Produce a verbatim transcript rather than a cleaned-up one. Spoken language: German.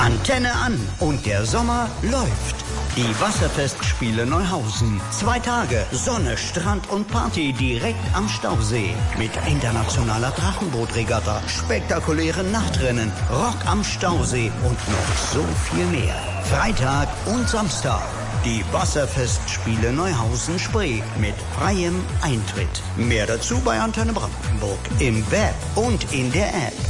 Antenne an und der Sommer läuft. Die Wasserfestspiele Neuhausen. Zwei Tage Sonne, Strand und Party direkt am Stausee. Mit internationaler Drachenbootregatta, spektakulären Nachtrennen, Rock am Stausee und noch so viel mehr. Freitag und Samstag. Die Wasserfestspiele Neuhausen-Spree mit freiem Eintritt. Mehr dazu bei Antenne Brandenburg im Web und in der App.